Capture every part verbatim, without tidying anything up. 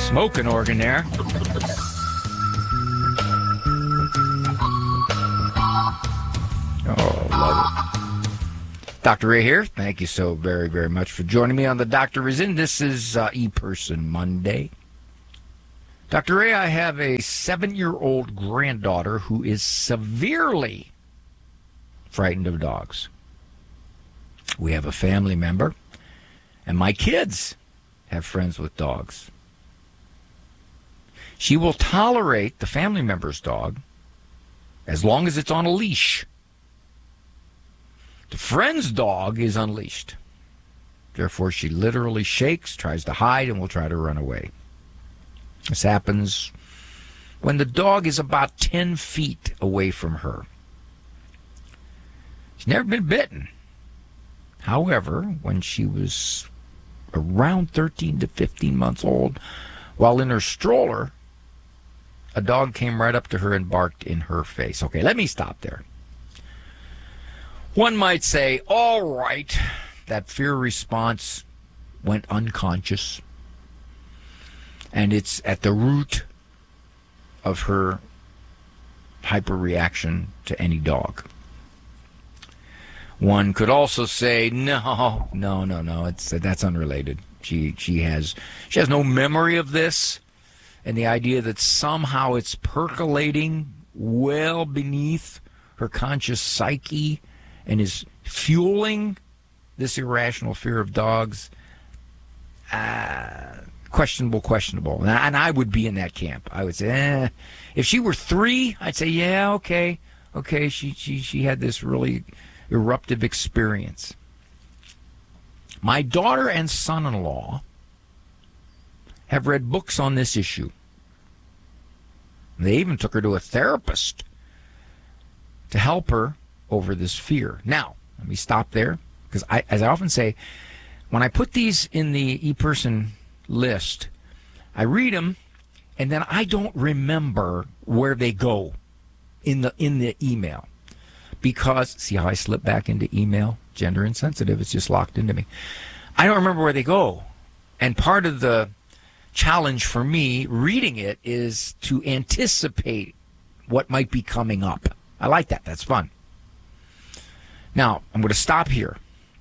Smoking organ there. Oh, love it. Doctor Ray here. Thank you so very, very much for joining me on the Doctor Is In. This is uh, E-Person Monday. Doctor Ray, I have a seven-year-old granddaughter who is severely frightened of dogs. We have a family member, and my kids have friends with dogs. She will tolerate the family member's dog as long as it's on a leash. The friend's dog is unleashed. Therefore, she literally shakes, tries to hide, and will try to run away. This happens when the dog is about ten feet away from her. She's never been bitten. However, when she was around thirteen to fifteen months old, while in her stroller, a dog came right up to her and barked in her face. Okay, let me stop there. One might say, all right, that fear response went unconscious, and it's at the root of her hyperreaction to any dog. One could also say, no, no, no, no, it's that's unrelated. She she has she has no memory of this, and the idea that somehow it's percolating well beneath her conscious psyche and is fueling this irrational fear of dogs, uh, questionable, questionable. And I, and I would be in that camp. I would say, eh. If she were three, I'd say, yeah, okay, okay. She she she had this really eruptive experience. My daughter and son-in-law have read books on this issue. They even took her to a therapist to help her over this fear. Now, let me stop there, because I, as I often say, when I put these in the E-Person list, I read them, and then I don't remember where they go in the in the email. Because, see how I slip back into email? Gender insensitive, it's just locked into me. I don't remember where they go. And part of the challenge for me reading it is to anticipate what might be coming up. I like that. That's fun. Now, I'm going to stop here.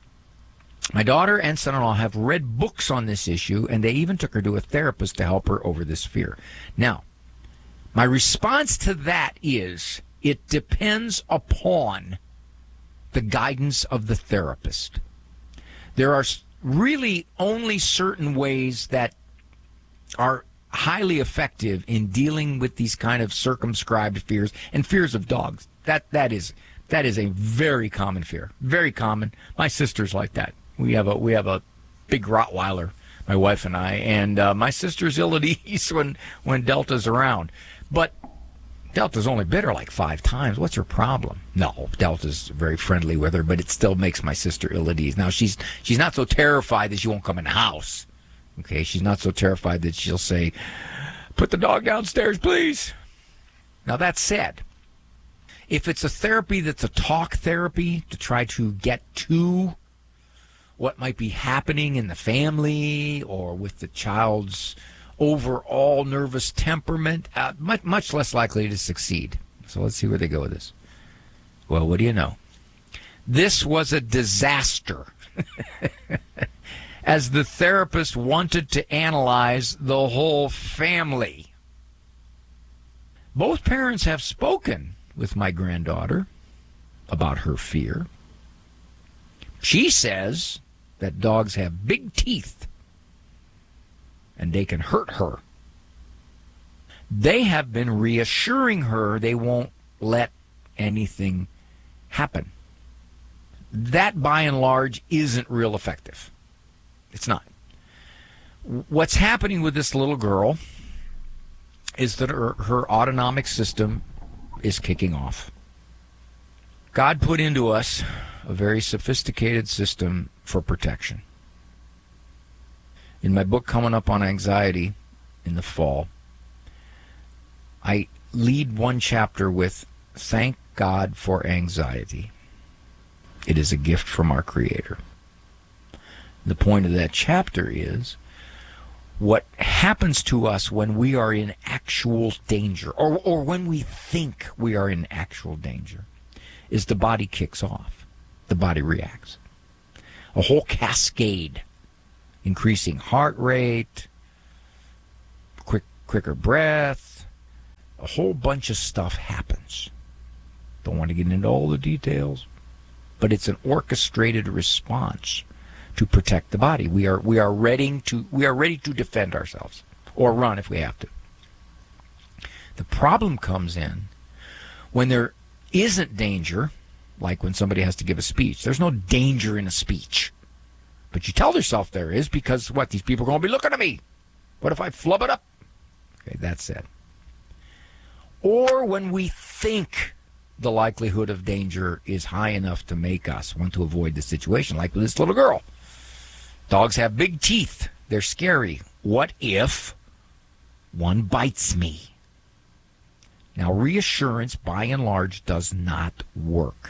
My daughter and son-in-law have read books on this issue, and they even took her to a therapist to help her over this fear. Now, my response to that is, it depends upon the guidance of the therapist. There are really only certain ways that are highly effective in dealing with these kind of circumscribed fears and fears of dogs. That that is that is a very common fear, very common. My sister's like that. We have a we have a big Rottweiler, my wife and I, and uh, my sister's ill at ease when when Delta's around, but Delta's only bit her like five times. What's her problem? No, Delta's very friendly with her, but it still makes my sister ill at ease. Now, she's she's not so terrified that she won't come in the house. Okay, she's not so terrified that she'll say, put the dog downstairs, please. Now, that said, if it's a therapy that's a talk therapy to try to get to what might be happening in the family or with the child's overall nervous temperament, uh, much, much less likely to succeed. So let's see where they go with this. Well, what do you know? This was a disaster, as the therapist wanted to analyze the whole family. Both parents have spoken with my granddaughter about her fear. She says that dogs have big teeth and they can hurt her. They have been reassuring her they won't let anything happen. That, by and large, isn't real effective. It's not. What's happening with this little girl is that her, her autonomic system is kicking off. God put into us a very sophisticated system for protection. In my book coming up on anxiety in the fall, I lead one chapter with, thank God for anxiety. It is a gift from our Creator. The point of that chapter is, What happens to us when we are in actual danger, or, or when we think we are in actual danger, is the body kicks off. The body reacts. A whole cascade. Increasing heart rate, quick, quicker breath, a whole bunch of stuff happens. Don't want to get into all the details, but it's an orchestrated response to protect the body. We are we are ready to we are ready to defend ourselves or run if we have to. The problem comes in when there isn't danger, like when somebody has to give a speech. There's no danger in a speech. But you tell yourself there is because, what, these people are going to be looking at me. What if I flub it up? Okay, that's it. Or when we think the likelihood of danger is high enough to make us want to avoid the situation, like with this little girl. Dogs have big teeth. They're scary. What if one bites me? Now, reassurance, by and large, does not work.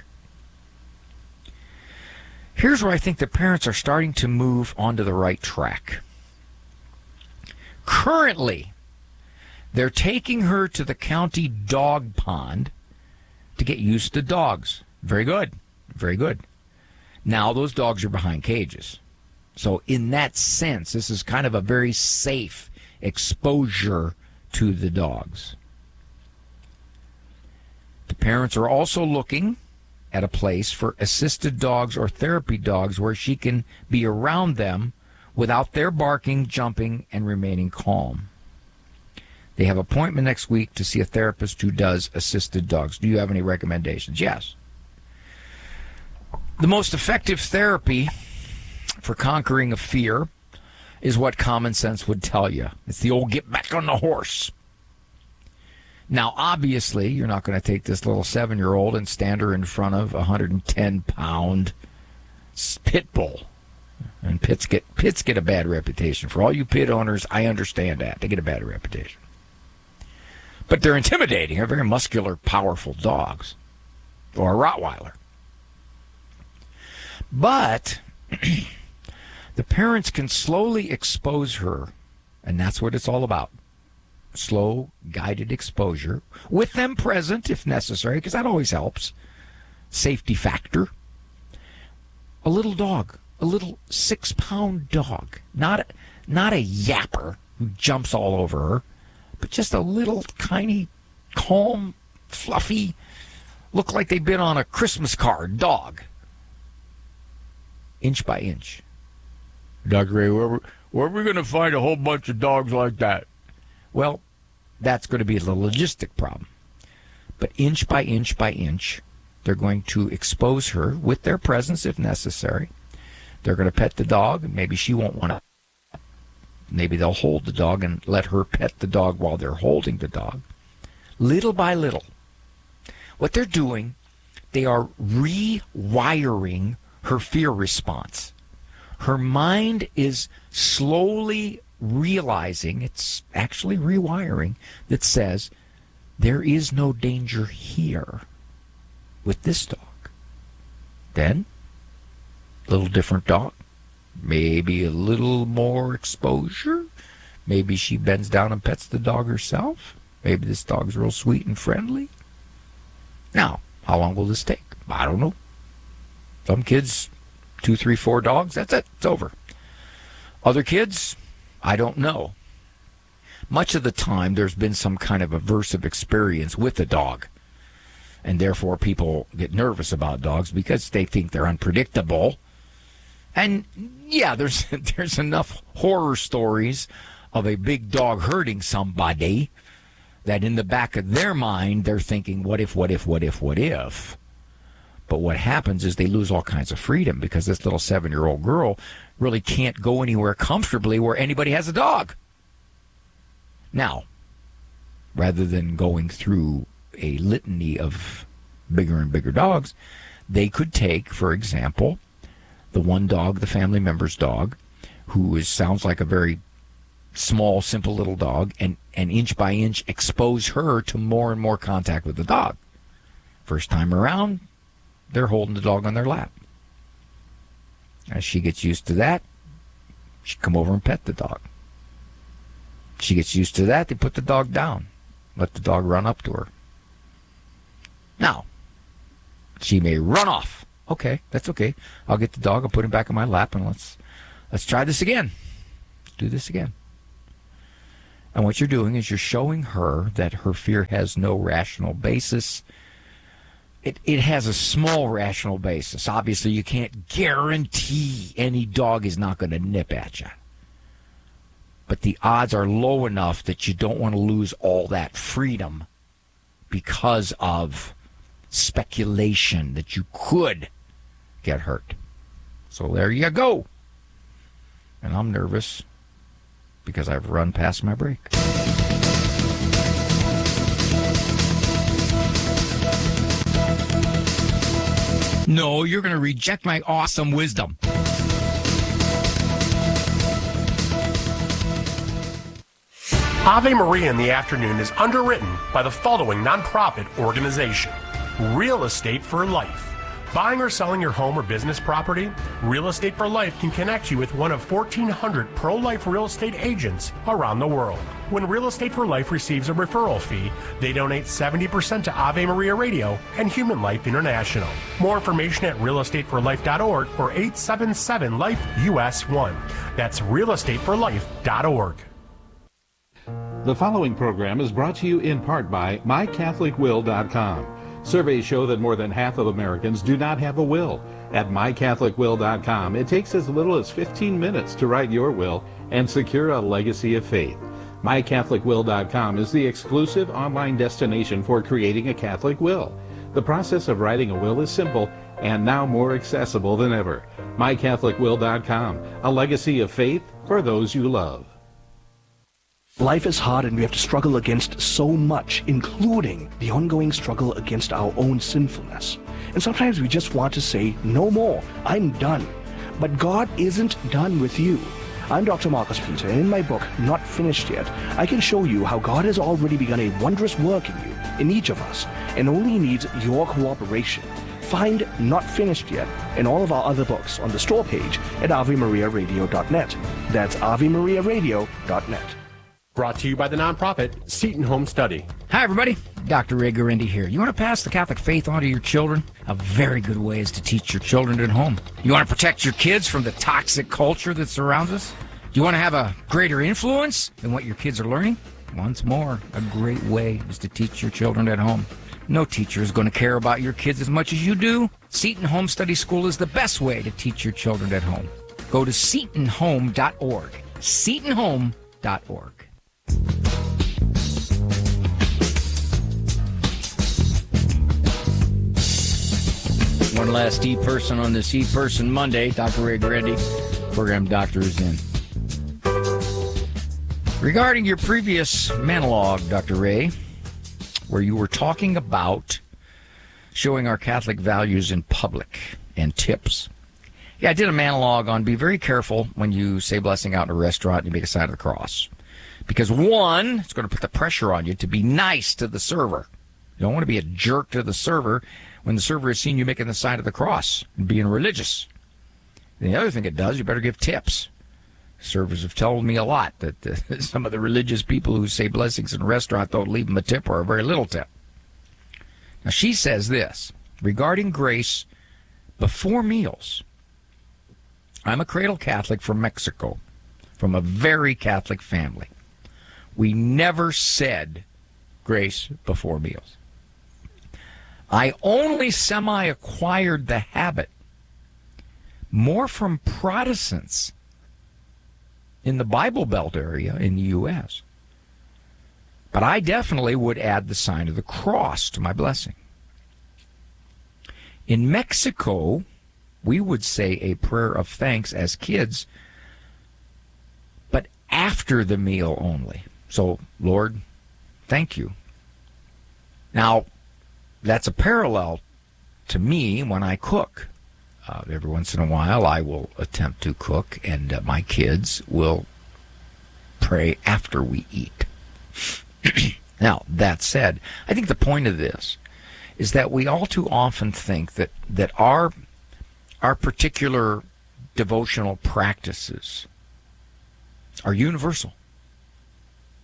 Here's where I think the parents are starting to move onto the right track. Currently, they're taking her to the county dog pond to get used to dogs. Very good. Very good. Now those dogs are behind cages. So in that sense, this is kind of a very safe exposure to the dogs. The parents are also looking at a place for assisted dogs or therapy dogs where she can be around them without their barking, jumping, and remaining calm. They have an appointment next week to see a therapist who does assisted dogs. Do you have any recommendations? Yes. The most effective therapy for conquering a fear is what common sense would tell you. It's the old get back on the horse. Now, obviously, you're not going to take this little seven-year-old and stand her in front of a one hundred ten pound pit bull. And pits get, pits get a bad reputation. For all you pit owners, I understand that. They get a bad reputation. But they're intimidating. They're very muscular, powerful dogs. Or a Rottweiler. But the parents can slowly expose her, and that's what it's all about. Slow, guided exposure, with them present if necessary, because that always helps. Safety factor. A little dog, a little six-pound dog, not a, not a yapper who jumps all over her, but just a little tiny, calm, fluffy, look like they've been on a Christmas card dog. Inch by inch. Doctor Ray, where, where are we going to find a whole bunch of dogs like that? Well, that's going to be the logistic problem. But inch by inch by inch, they're going to expose her with their presence if necessary. They're going to pet the dog. Maybe she won't want to. Maybe they'll hold the dog and let her pet the dog while they're holding the dog. Little by little. What they're doing, they are rewiring her fear response. Her mind is slowly realizing, it's actually rewiring, that says, there is no danger here with this dog. Then, a little different dog. Maybe a little more exposure. Maybe she bends down and pets the dog herself. Maybe this dog's real sweet and friendly. Now, how long will this take? I don't know. Some kids, two, three, four dogs, that's it. It's over. Other kids, I don't know. Much of the time, there's been some kind of aversive experience with a dog. And therefore, people get nervous about dogs because they think they're unpredictable. And, yeah, there's there's enough horror stories of a big dog hurting somebody that in the back of their mind, they're thinking, what if, what if, what if, what if? But what happens is they lose all kinds of freedom because this little seven-year-old girl really can't go anywhere comfortably where anybody has a dog. Now, rather than going through a litany of bigger and bigger dogs, they could take, for example, the one dog, the family member's dog, who is, sounds like a very small, simple little dog, and, and inch by inch expose her to more and more contact with the dog. First time around, they're holding the dog on their lap. As she gets used to that, she come over and pet the dog. She gets used to that. They put the dog down. Let the dog run up to her. Now, she may run off. Okay, that's okay. I'll get the dog. I'll put him back in my lap, and let's let's try this again. Do this again. And what you're doing is you're showing her that her fear has no rational basis. It it has a small rational basis. Obviously, you can't guarantee any dog is not going to nip at you. But the odds are low enough that you don't want to lose all that freedom because of speculation that you could get hurt. So there you go. And I'm nervous because I've run past my break. No, you're going to reject my awesome wisdom. Ave Maria in the Afternoon is underwritten by the following nonprofit organization: Real Estate for Life. Buying or selling your home or business property? Real Estate for Life can connect you with one of fourteen hundred pro-life real estate agents around the world. When Real Estate for Life receives a referral fee, they donate seventy percent to Ave Maria Radio and Human Life International. More information at real estate for life dot org or eight seven seven life U S one. That's real estate for life dot org. The following program is brought to you in part by my catholic will dot com. Surveys show that more than half of Americans do not have a will. At my catholic will dot com, it takes as little as fifteen minutes to write your will and secure a legacy of faith. my catholic will dot com is the exclusive online destination for creating a Catholic will. The process of writing a will is simple and now more accessible than ever. my catholic will dot com, a legacy of faith for those you love. Life is hard and we have to struggle against so much, including the ongoing struggle against our own sinfulness. And sometimes we just want to say, no more, I'm done. But God isn't done with you. I'm Doctor Marcus Peter, and in my book, Not Finished Yet, I can show you how God has already begun a wondrous work in you, in each of us, and only needs your cooperation. Find Not Finished Yet and all of our other books on the store page at ave maria radio dot net. That's ave maria radio dot net. Brought to you by the nonprofit Seton Home Study. Hi, everybody. Doctor Ray Garendi here. You want to pass the Catholic faith on to your children? A very good way is to teach your children at home. You want to protect your kids from the toxic culture that surrounds us? Do you want to have a greater influence in what your kids are learning? Once more, a great way is to teach your children at home. No teacher is going to care about your kids as much as you do. Seton Home Study School is the best way to teach your children at home. Go to seton home dot org. seton home dot org. One last E-Person on this E-Person Monday. Doctor Ray Garendi, program doctor, is in. Regarding your previous monologue, Doctor Ray, where you were talking about showing our Catholic values in public and tips. Yeah, I did a monologue on be very careful when you say blessing out in a restaurant and you make a sign of the cross. Because, one, it's going to put the pressure on you to be nice to the server. You don't want to be a jerk to the server when the server has seen you making the sign of the cross and being religious. And the other thing it does, you better give tips. Servers have told me a lot that uh, some of the religious people who say blessings in a restaurant don't leave them a tip or a very little tip. Now, she says this, regarding grace before meals. I'm a cradle Catholic from Mexico, from a very Catholic family. We never said grace before meals. I only semi-acquired the habit more from Protestants in the Bible Belt area in the U S But I definitely would add the sign of the cross to my blessing. In Mexico, we would say a prayer of thanks as kids, but after the meal only. So, Lord, thank you. Now, that's a parallel to me when I cook. Uh, every once in a while, I will attempt to cook, and uh, my kids will pray after we eat. Now, that said, I think the point of this is that we all too often think that, that our, our particular devotional practices are universal.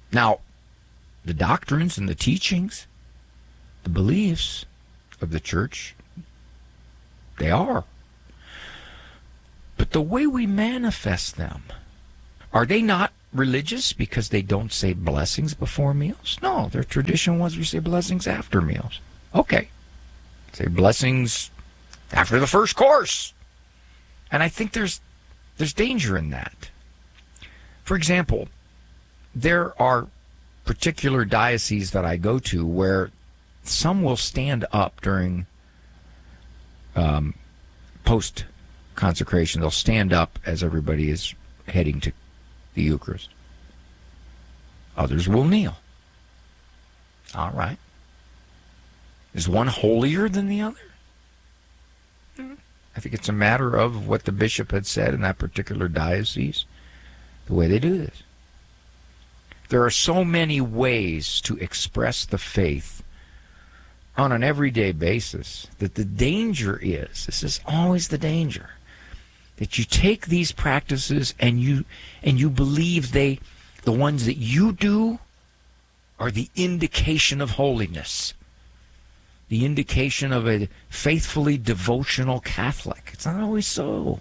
Now, the doctrines and the teachings, the beliefs of the church, they are. But the way we manifest them, are they not religious because they don't say blessings before meals? No, their tradition was we say blessings after meals. Okay. Say blessings after the first course. And I think there's there's danger in that. For example, there are particular dioceses that I go to where some will stand up during um, post-consecration. They'll stand up as everybody is heading to the Eucharist. Others will kneel. All right. Is one holier than the other? I think it's a matter of what the bishop had said in that particular diocese, the way they do this. There are so many ways to express the faith on an everyday basis that the danger is, this is always the danger, that you take these practices and you and you believe they, the ones that you do, are the indication of holiness, the indication of a faithfully devotional Catholic. It's not always so.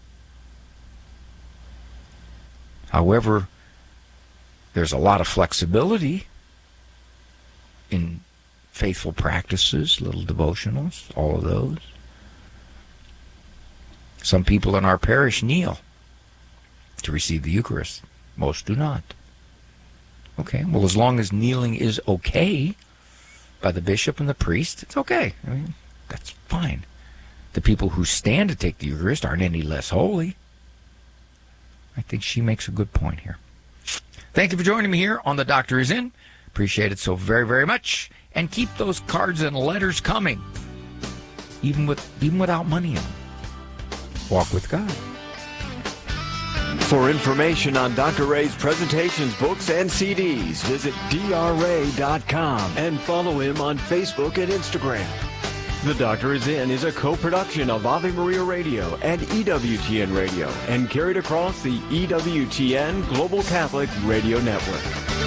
However, there's a lot of flexibility in faithful practices, little devotionals, all of those. Some people in our parish kneel to receive the Eucharist. Most do not. Okay, well, as long as kneeling is okay by the bishop and the priest, it's okay. I mean, that's fine. The people who stand to take the Eucharist aren't any less holy. I think she makes a good point here. Thank you for joining me here on The Doctor Is In. Appreciate it so very, very much. And keep those cards and letters coming, even with even without money in them. Walk with God. For information on Doctor Ray's presentations, books, and C Ds, visit D R ray dot com and follow him on Facebook and Instagram. The Doctor Is In is a co-production of Ave Maria Radio and E W T N Radio and carried across the E W T N Global Catholic Radio Network.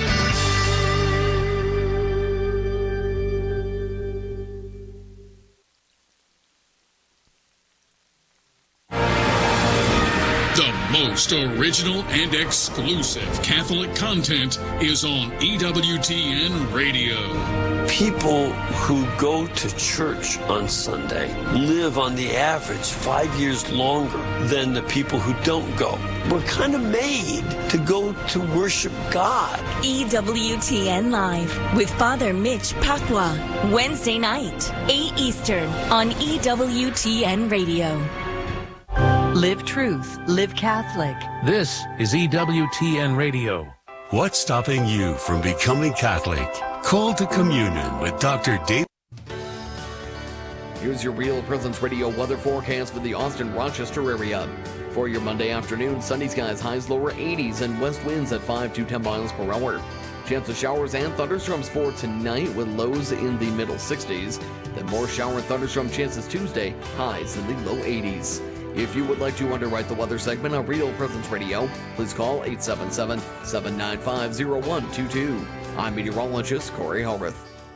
Most original and exclusive Catholic content is on E W T N Radio. People who go to church on Sunday live on the average five years longer than the people who don't go. We're kind of made to go to worship God. E W T N Live with Father Mitch Pacwa, Wednesday night, eight Eastern on E W T N Radio. Live truth, live Catholic. This is E W T N Radio. What's stopping you from becoming Catholic? Call to communion with Doctor Dave. Here's your Real Presence Radio weather forecast for the Austin-Rochester area. For your Monday afternoon, sunny skies, highs lower eighties, and west winds at five to ten miles per hour. Chance of showers and thunderstorms for tonight with lows in the middle sixties. Then more shower and thunderstorm chances Tuesday, highs in the low eighties. If you would like to underwrite the weather segment on Real Presence Radio, please call eight seven seven, seven nine five, zero one two two. I'm meteorologist Corey Hellrith.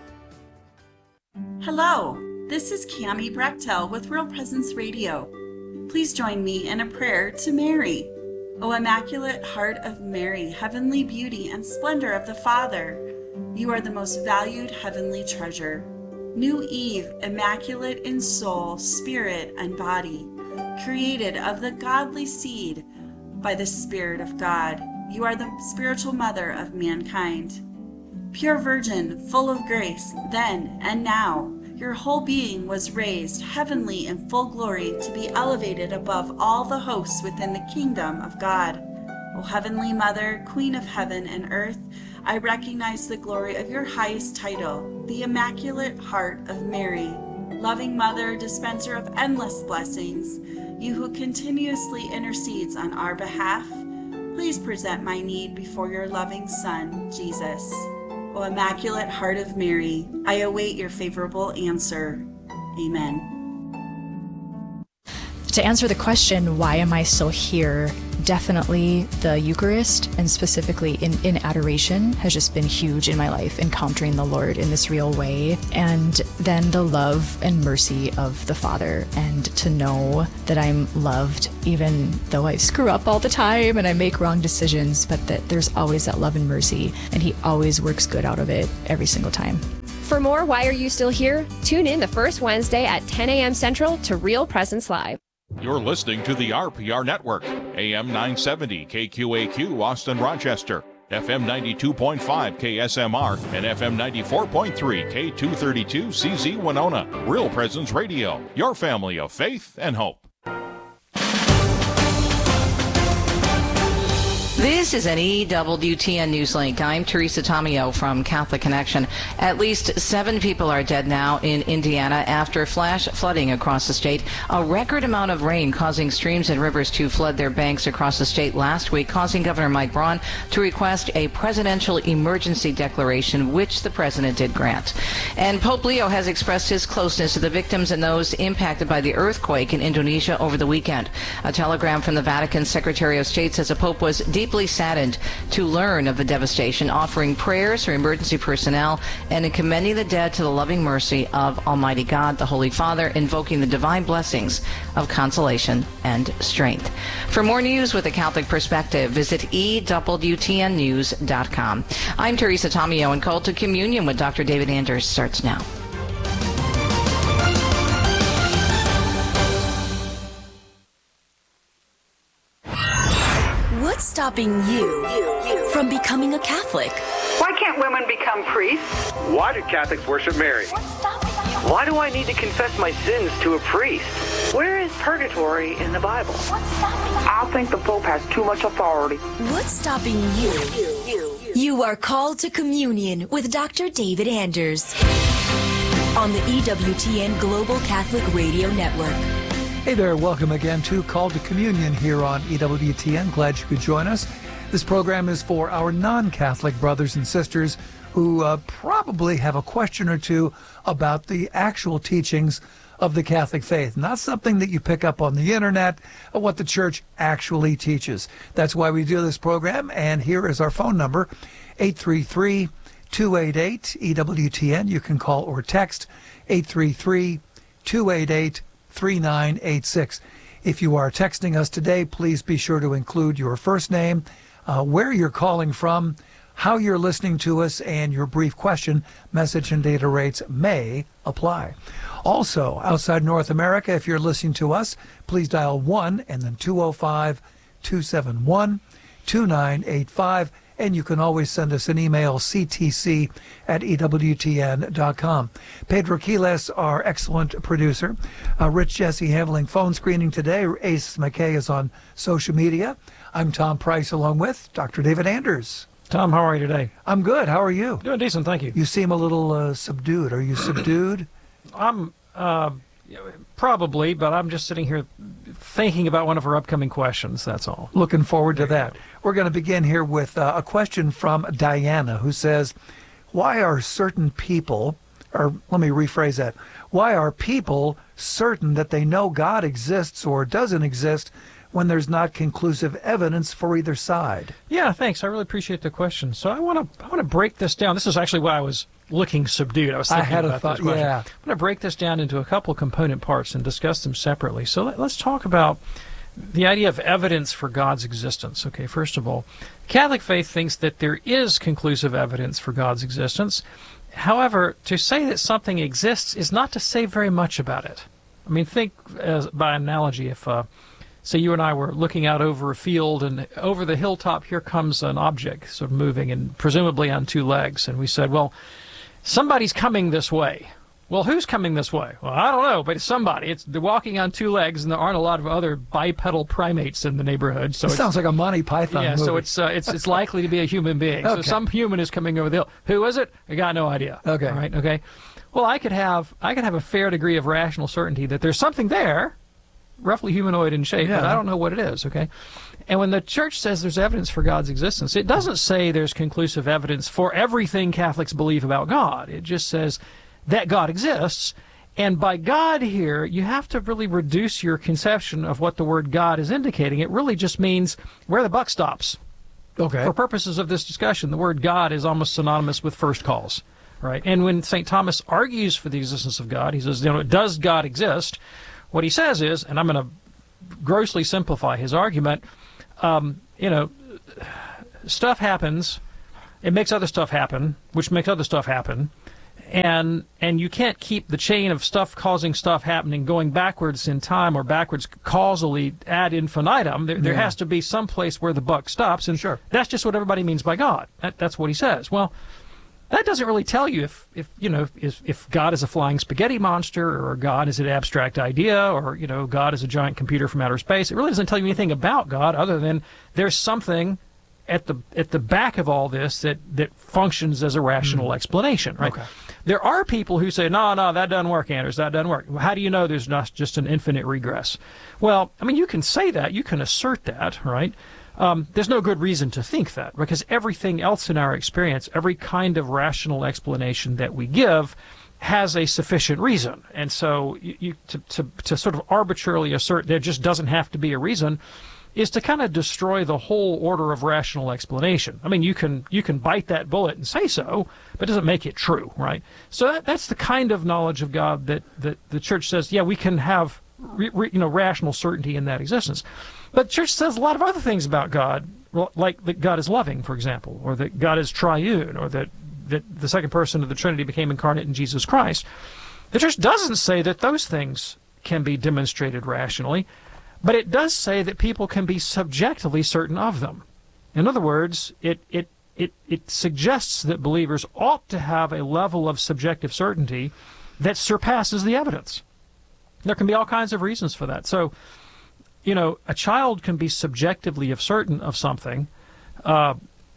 Hello, this is Cammie Brechtel with Real Presence Radio. Please join me in a prayer to Mary. O Immaculate Heart of Mary, heavenly beauty and splendor of the Father, you are the most valued heavenly treasure. New Eve, immaculate in soul, spirit, and body, created of the godly seed by the Spirit of God. You are the spiritual mother of mankind. Pure virgin, full of grace, then and now, your whole being was raised heavenly in full glory to be elevated above all the hosts within the kingdom of God. O Heavenly Mother, Queen of heaven and earth, I recognize the glory of your highest title, the Immaculate Heart of Mary. Loving Mother, dispenser of endless blessings, you who continuously intercedes on our behalf, please present my need before your loving Son, Jesus. O Immaculate Heart of Mary, I await your favorable answer. Amen. To answer the question, why am I still here? definitely the Eucharist, and specifically in, in adoration, has just been huge in my life, encountering the Lord in this real way. And then the love and mercy of the Father, and to know that I'm loved even though I screw up all the time and I make wrong decisions, but that there's always that love and mercy, and He always works good out of it every single time. For more Why Are You Still Here? Tune in the first Wednesday at ten a.m. Central to Real Presence Live. You're listening to the R P R Network, A M nine seventy K Q A Q, Austin, Rochester, F M ninety-two point five K S M R, and F M ninety-four point three K two thirty-two C Z Winona. Real Presence Radio, your family of faith and hope. This is an E W T N Newslink. I'm Teresa Tomeo from Catholic Connection. At least seven people are dead now in Indiana after flash flooding across the state. A record amount of rain causing streams and rivers to flood their banks across the state last week, causing Governor Mike Braun to request a presidential emergency declaration, which the president did grant. And Pope Leo has expressed his closeness to the victims and those impacted by the earthquake in Indonesia over the weekend. A telegram from the Vatican Secretary of State says the Pope was deeply saddened to learn of the devastation, offering prayers for emergency personnel and in commending the dead to the loving mercy of Almighty God, the Holy Father, invoking the divine blessings of consolation and strength. For more news with a Catholic perspective, visit E W T N news dot com. I'm Teresa Tomeo, and Call to Communion with Doctor David Anders starts now. What's stopping you, you, you from becoming a Catholic? Why can't women become priests? Why do Catholics worship Mary? What's stopping you? Why do I need to confess my sins to a priest? Where is purgatory in the Bible? What's stopping you? I think the Pope has too much authority. What's stopping you? You, you, you. You are called to communion with Doctor David Anders on the E W T N Global Catholic Radio Network. Hey there, welcome again to Call to Communion here on E W T N. Glad you could join us. This program is for our non-Catholic brothers and sisters who uh, probably have a question or two about the actual teachings of the Catholic faith. Not something that you pick up on the internet, or what the church actually teaches. That's why we do this program, and here is our phone number, eight three three, two eight eight, E W T N. You can call or text eight three three, two eight eight, three nine eight six. If you are texting us today, please be sure to include your first name, uh, where you're calling from, how you're listening to us, and your brief question. Message and data rates may apply. Also, outside North America, if you're listening to us, please dial one and then two oh five, two seven one, two nine eight five. And you can always send us an email, c t c at e w t n dot com. Pedro Quiles, our excellent producer. Uh, Rich Jesse handling phone screening today. Ace McKay is on social media. I'm Tom Price, along with Doctor David Anders. Tom, how are you today? I'm good. How are you? Doing decent, thank you. You seem a little uh, subdued. Are you subdued? I'm uh, probably, but I'm just sitting here thinking about one of our upcoming questions, that's all. Looking forward to that. We're going to begin here with uh, a question from Diana, who says, why are certain people, or let me rephrase that, why are people certain that they know God exists or doesn't exist when there's not conclusive evidence for either side? Yeah, thanks. I really appreciate the question. So I want to I want to break this down. This is actually why I was looking subdued. I was thinking I had about a thought, this question. yeah. I'm going to break this down into a couple component parts and discuss them separately. So let, let's talk about the idea of evidence for God's existence. Okay, first of all, Catholic faith thinks that there is conclusive evidence for God's existence. However, to say that something exists is not to say very much about it. I mean, think as, by analogy, if uh, say you and I were looking out over a field, and over the hilltop here comes an object sort of moving, and presumably on two legs, and we said, well, somebody's coming this way. Well, who's coming this way? Well, I don't know, but it's somebody. It's they're walking on two legs, and there aren't a lot of other bipedal primates in the neighborhood. So it it's, sounds like a Monty Python yeah, movie. so it's uh, it's it's likely to be a human being. Okay. So some human is coming over the hill. Who is it? I got no idea. Okay. All right. Okay. Well, I could have I could have a fair degree of rational certainty that there's something there, roughly humanoid in shape, Yeah. but I don't know what it is. Okay. And when the church says there's evidence for God's existence, it doesn't say there's conclusive evidence for everything Catholics believe about God. It just says that God exists, And by God here, you have to really reduce your conception of what the word God is indicating. It really just means where the buck stops. Okay. For purposes of this discussion, the word God is almost synonymous with first calls, right? And when Saint Thomas argues for the existence of God, he says, you know, does God exist? What he says is, and I'm going to grossly simplify his argument, um, you know, stuff happens, it makes other stuff happen, which makes other stuff happen. And and you can't keep the chain of stuff causing stuff happening going backwards in time or backwards causally ad infinitum. There, there Yeah. has to be some place where the buck stops, and sure. that's just what everybody means by God. That, that's what he says. Well, that doesn't really tell you if, if you know if, if God is a flying spaghetti monster, or God is an abstract idea, or you know God is a giant computer from outer space. It really doesn't tell you anything about God other than there's something at the at the back of all this that, that functions as a rational mm. explanation, right? Okay. There are people who say, no, no, that doesn't work, Anders, that doesn't work. How do you know there's not just an infinite regress? Well, I mean, you can say that, you can assert that, right? Um, there's no good reason to think that, because everything else in our experience, every kind of rational explanation that we give has a sufficient reason. And so you, you, to, to, to sort of arbitrarily assert there just doesn't have to be a reason is to kind of destroy the whole order of rational explanation. I mean, you can you can bite that bullet and say so, but it doesn't make it true, right? So that, that's the kind of knowledge of God that, that the Church says, yeah, we can have re, re, you know rational certainty in that existence. But the Church says a lot of other things about God, like that God is loving, for example, or that God is triune, or that, that the second person of the Trinity became incarnate in Jesus Christ. The Church doesn't say that those things can be demonstrated rationally, but it does say that people can be subjectively certain of them. In other words, it, it, it, it suggests that believers ought to have a level of subjective certainty that surpasses the evidence. There can be all kinds of reasons for that. So, you know, a child can be subjectively of certain of something uh,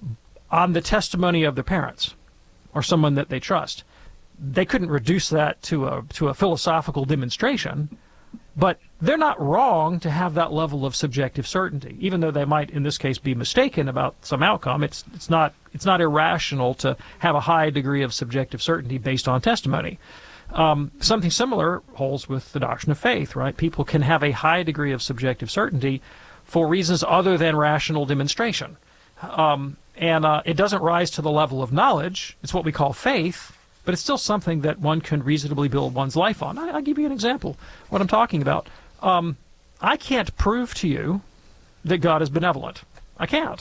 on the testimony of their parents or someone that they trust. They couldn't reduce that to a to a philosophical demonstration, but they're not wrong to have that level of subjective certainty, even though they might, in this case, be mistaken about some outcome. It's it's not it's not irrational to have a high degree of subjective certainty based on testimony. Um, something similar holds with the doctrine of faith, right? People can have a high degree of subjective certainty for reasons other than rational demonstration, um, and uh, it doesn't rise to the level of knowledge. It's what we call faith. But it's still something that one can reasonably build one's life on. I, I'll give you an example, what I'm talking about. Um, I can't prove to you that God is benevolent. I can't.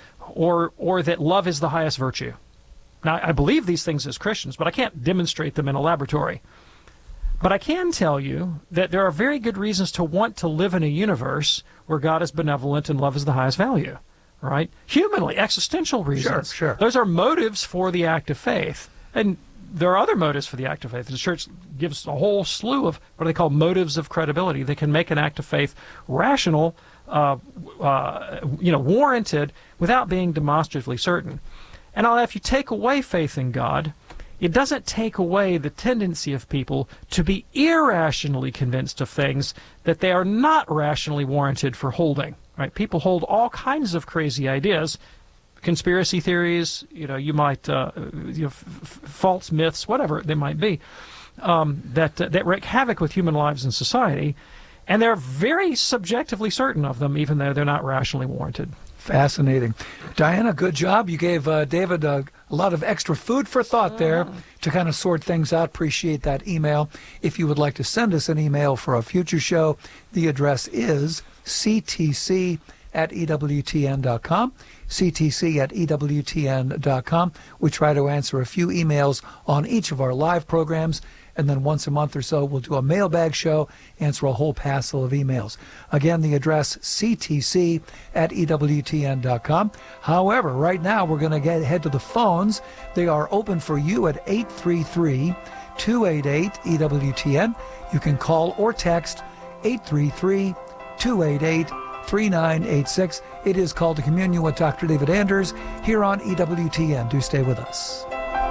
Or, or that love is the highest virtue. Now, I believe these things as Christians, but I can't demonstrate them in a laboratory. But I can tell you that there are very good reasons to want to live in a universe where God is benevolent and love is the highest value, right? Humanly, existential reasons. Sure, sure. Those are motives for the act of faith. And there are other motives for the act of faith. The Church gives a whole slew of what they call motives of credibility. They can make an act of faith rational, uh, uh, you know, warranted, without being demonstratively certain. And if you take away faith in God, it doesn't take away the tendency of people to be irrationally convinced of things that they are not rationally warranted for holding. Right? People hold all kinds of crazy ideas. Conspiracy theories, you know, you might, uh, you know, f- f- false myths, whatever they might be, um, that uh, that wreak havoc with human lives and society, and they're very subjectively certain of them, even though they're not rationally warranted. Fascinating. Diana, good job. You gave uh, David uh, a lot of extra food for thought there to kind of sort things out. Appreciate that email. If you would like to send us an email for a future show, the address is c t c at e w t n dot com. c t c at e w t n dot com. We try to answer a few emails on each of our live programs, and then once a month or so we'll do a mailbag show, answer a whole passel of emails. Again, the address c t c at e w t n dot com. However, right now we're going to get head to the phones. They are open for you at eight three three, two eight eight, E W T N. You can call or text eight three three, two eight eight, three nine eight six. It is Called to Communion with Doctor David Anders here on E W T N. Do stay with us.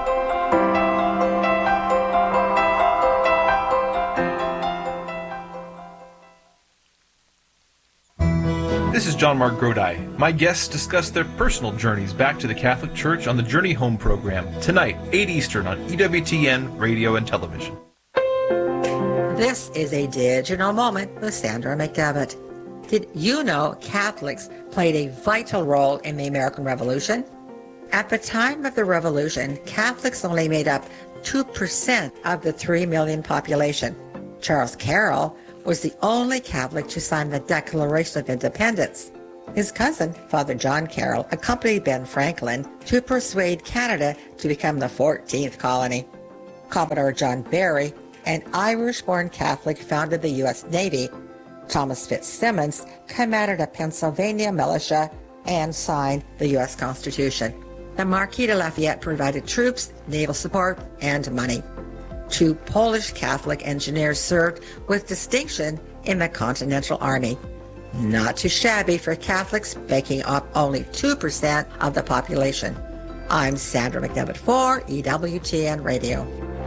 This is John Mark Grodi. My guests discuss their personal journeys back to the Catholic Church on the Journey Home program, tonight, eight Eastern on E W T N Radio and Television. This is a digital moment with Sandra McDevitt. Did you know Catholics played a vital role in the American Revolution? At the time of the Revolution, Catholics only made up two percent of the three million population. Charles Carroll was the only Catholic to sign the Declaration of Independence. His cousin, Father John Carroll, accompanied Ben Franklin to persuade Canada to become the fourteenth colony. Commodore John Barry, an Irish-born Catholic, founded the U S Navy. Thomas Fitzsimmons commanded a Pennsylvania militia and signed the U S Constitution. The Marquis de Lafayette provided troops, naval support, and money. Two Polish Catholic engineers served with distinction in the Continental Army. Not too shabby for Catholics, making up only two percent of the population. I'm Sandra McDevitt for E W T N Radio.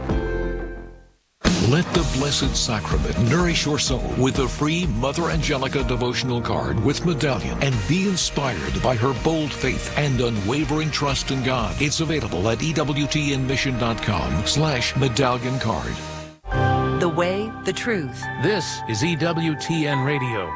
Let the Blessed Sacrament nourish your soul with the free Mother Angelica devotional card with medallion, and be inspired by her bold faith and unwavering trust in God. It's available at ewtnmission.com slash medallion card. The way, the truth. This is E W T N Radio.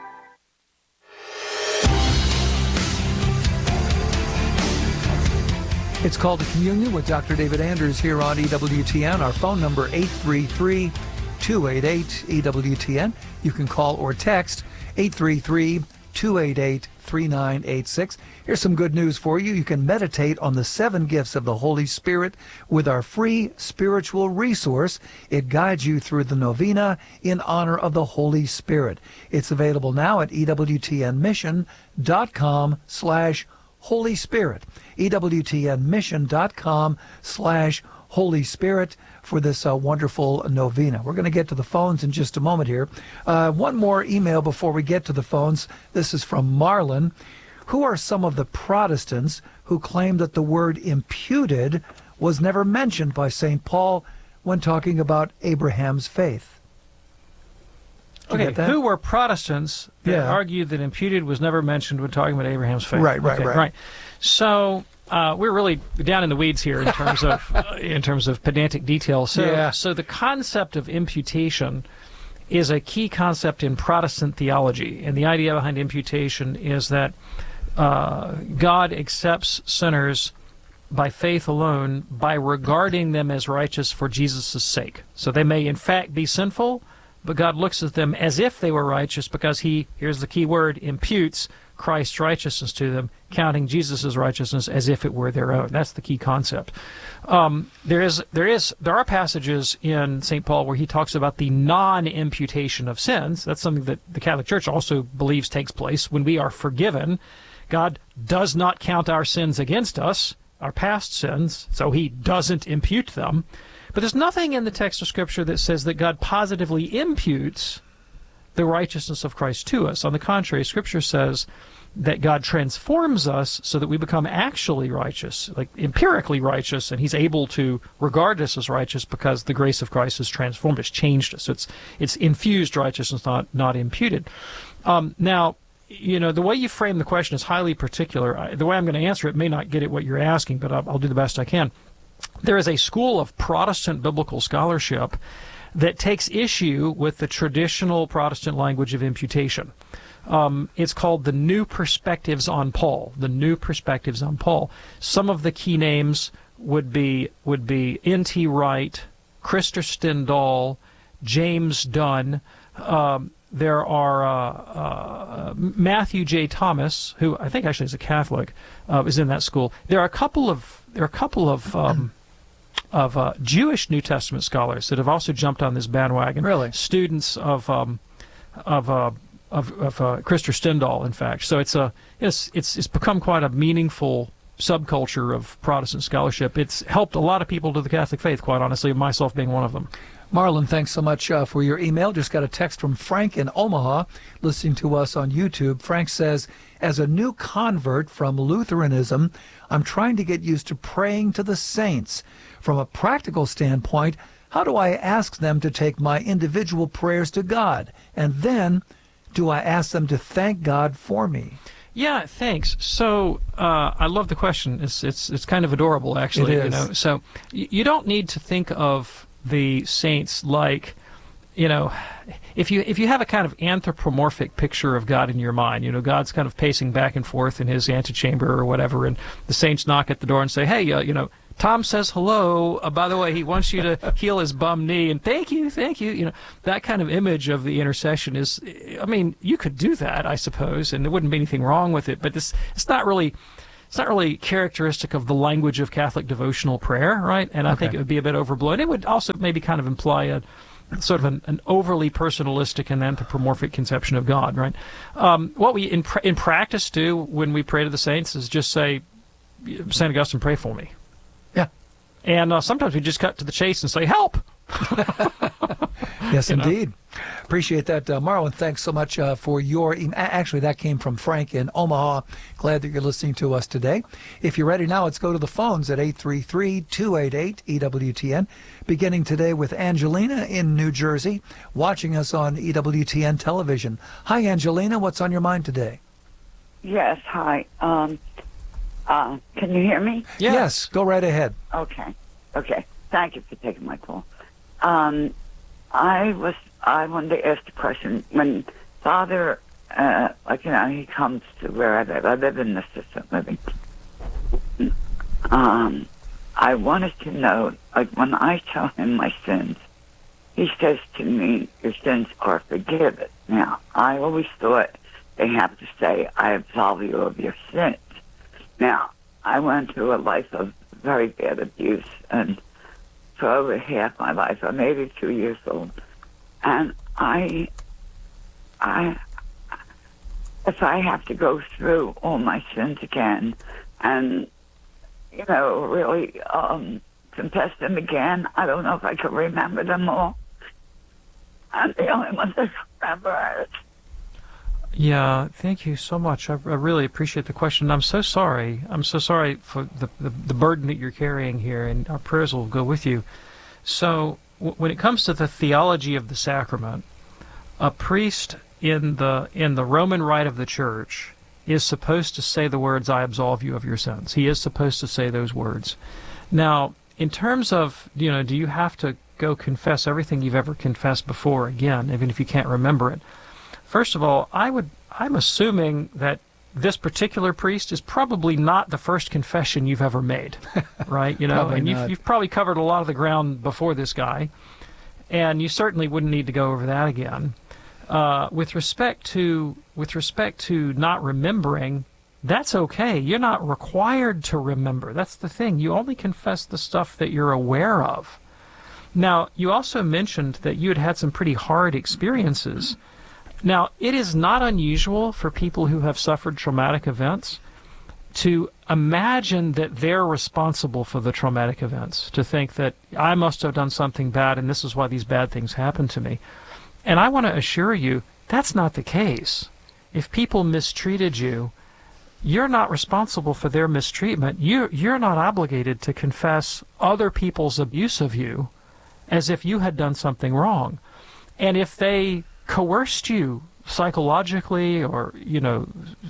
It's Called to Communion with Doctor David Anders here on E W T N. Our phone number, eight three three, two eight eight, E W T N. You can call or text eight three three, two eight eight, three nine eight six. Here's some good news for you. You can meditate on the seven gifts of the Holy Spirit with our free spiritual resource. It guides you through the novena in honor of the Holy Spirit. It's available now at ewtnmission.com slash Holy Spirit. ewtnmission.com slash Holy Spirit for this uh, wonderful novena. We're going to get to the phones in just a moment here. Uh, one more email before we get to the phones. This is from Marlon. Who are some of the Protestants who claim that the word imputed was never mentioned by Saint Paul when talking about Abraham's faith? Okay, who were Protestants that yeah. argued that imputed was never mentioned when talking about Abraham's faith? Right, right, okay, right. right. So uh, we're really down in the weeds here in terms of uh, in terms of pedantic detail. So, yeah. so the concept of imputation is a key concept in Protestant theology, and the idea behind imputation is that uh, God accepts sinners by faith alone by regarding them as righteous for Jesus' sake. So they may in fact be sinful, but God looks at them as if they were righteous because he, here's the key word, imputes Christ's righteousness to them, counting Jesus' righteousness as if it were their own. That's the key concept. Um, there is, there is, there are passages in Saint Paul where he talks about the non-imputation of sins. That's something that the Catholic Church also believes takes place when we are forgiven. God does not count our sins against us, our past sins, so he doesn't impute them. But there's nothing in the text of Scripture that says that God positively imputes the righteousness of Christ to us. On the contrary, Scripture says that God transforms us so that we become actually righteous, like empirically righteous, and he's able to regard us as righteous because the grace of Christ has transformed us, changed us. So it's, it's infused righteousness, not, not imputed. Um, now, you know, the way you frame the question is highly particular. I, the way I'm going to answer it may not get at what you're asking, but I'll, I'll do the best I can. There is a school of Protestant biblical scholarship that takes issue with the traditional Protestant language of imputation. Um, it's called the New Perspectives on Paul. The New Perspectives on Paul. Some of the key names would be would be N T Wright, Krister Stendahl, James Dunn. Um, there are uh, uh, Matthew J. Thomas, who I think actually is a Catholic, uh, is in that school. There are a couple of there are a couple of um, of uh, Jewish New Testament scholars that have also jumped on this bandwagon. Really, students of um, of uh, of, of uh, Krister Stendahl, in fact. So it's a it's it's it's become quite a meaningful subculture of Protestant scholarship. It's helped a lot of people to the Catholic faith, quite honestly, myself being one of them. Marlon, thanks so much uh, for your email. Just got a text from Frank in Omaha, listening to us on YouTube. Frank says, as a new convert from Lutheranism, I'm trying to get used to praying to the saints. From a practical standpoint, how do I ask them to take my individual prayers to God? And then, do I ask them to thank God for me? Yeah, thanks. So uh, I love the question. It's it's it's kind of adorable, actually. It is. You know, so y- you don't need to think of the saints like you know, if you if you have a kind of anthropomorphic picture of God in your mind, you know, God's kind of pacing back and forth in his antechamber or whatever, and the saints knock at the door and say, hey, uh, you know, Tom says hello. Uh, by the way, he wants you to heal his bum knee, and thank you, thank you. You know, that kind of image of the intercession is, I mean, you could do that, I suppose, and there wouldn't be anything wrong with it, but this it's not really it's not really characteristic of the language of Catholic devotional prayer, right? And I Okay. think it would be a bit overblown. It would also maybe kind of imply a sort of an, an overly personalistic and anthropomorphic conception of God, right? Um, what we in, pr- in practice do when we pray to the saints is just say, Saint Augustine, pray for me. Yeah. And uh, sometimes we just cut to the chase and say, help! Yes, You know? indeed. Appreciate that, uh, Marlon. Thanks so much uh, for your email. Actually, that came from Frank in Omaha. Glad that you're listening to us today. If you're ready now, let's go to the phones at eight three three, two eight eight, E W T N. Beginning today with Angelina in New Jersey, watching us on E W T N television. Hi, Angelina. What's on your mind today? Yes, hi. Um, uh, can you hear me? Yes. yes, go right ahead. Okay, okay. Thank you for taking my call. Um, I was, I wanted to ask the question. When Father, uh, like, you know, he comes to where I live. I live in assisted living. Um, I wanted to know, like, when I tell him my sins, he says to me, your sins are forgiven. Now, I always thought they have to say, I absolve you of your sins. Now, I went through a life of very bad abuse, and for over half my life, I'm eighty-two years old, and I, I, if I have to go through all my sins again, and, you know, really um, confess them again, I don't know if I can remember them all. I'm the only one that remembers. Yeah, thank you so much. I, I really appreciate the question. I'm so sorry. I'm so sorry for the, the, the burden that you're carrying here, and our prayers will go with you. So w- when it comes to the theology of the sacrament, a priest in the in the Roman rite of the Church is supposed to say the words, I absolve you of your sins. He is supposed to say those words. Now, in terms of, you know, do you have to go confess everything you've ever confessed before again, even if you can't remember it? First of all, I would, I'm assuming that this particular priest is probably not the first confession you've ever made, right? You know, Probably and you've, not. you've probably covered a lot of the ground before this guy, and you certainly wouldn't need to go over that again. Uh, with respect to with respect to not remembering, that's okay. You're not required to remember. That's the thing. You only confess the stuff that you're aware of. Now, you also mentioned that you had had some pretty hard experiences. Now, it is not unusual for people who have suffered traumatic events to imagine that they're responsible for the traumatic events, to think that I must have done something bad and this is why these bad things happened to me. And I want to assure you, that's not the case. If people mistreated you, you're not responsible for their mistreatment. You, you're not obligated to confess other people's abuse of you as if you had done something wrong. And if they coerced you psychologically, or, you know,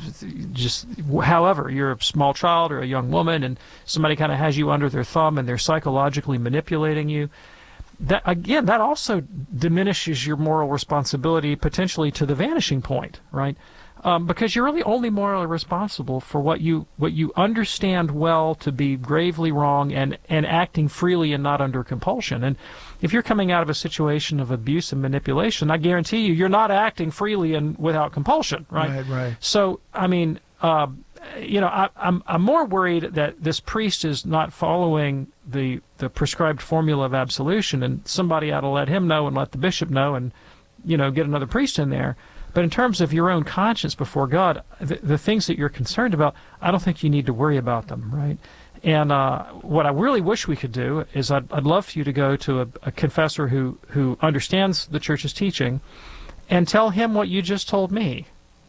just however, you're a small child or a young woman and somebody kind of has you under their thumb and they're psychologically manipulating you, that again, that also diminishes your moral responsibility potentially to the vanishing point, right? Um, because you're really only morally responsible for what you what you understand well to be gravely wrong and, and acting freely and not under compulsion. And if you're coming out of a situation of abuse and manipulation, I guarantee you, you're not acting freely and without compulsion, right? Right, right. So, I mean, uh, you know, I, I'm I'm more worried that this priest is not following the the prescribed formula of absolution, and somebody ought to let him know and let the bishop know, and, you know, get another priest in there. But in terms of your own conscience before God, the, the things that you're concerned about, I don't think you need to worry about them, right? And uh, what I really wish we could do is I'd, I'd love for you to go to a, a confessor who, who understands the Church's teaching and tell him what you just told me,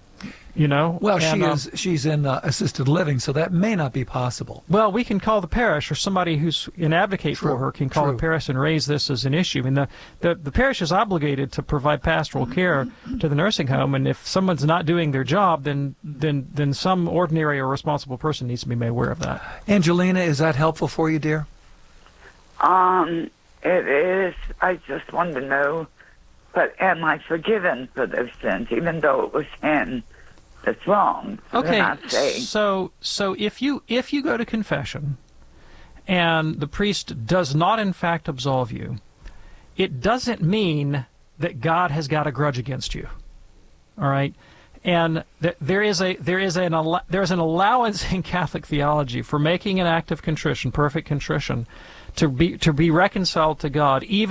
you know? Well, and, she uh, is she's in uh, assisted living, so that may not be possible. Well, we can call the parish, or somebody who's an advocate True, for her can call true. the parish and raise this as an issue. I mean, the, the, the parish is obligated to provide pastoral care to the nursing home, and if someone's not doing their job, then then then some ordinary or responsible person needs to be made aware of that. Angelina, is that helpful for you, dear? Um, it is. I just wanted to know but am I forgiven for those sins, even though it was him that's wrong? Okay, saying, so so if you if you go to confession and the priest does not in fact absolve you, it doesn't mean that God has got a grudge against you. All right? And th- there is a there is an al- there's an allowance in Catholic theology for making an act of contrition, perfect contrition, to be to be reconciled to God, even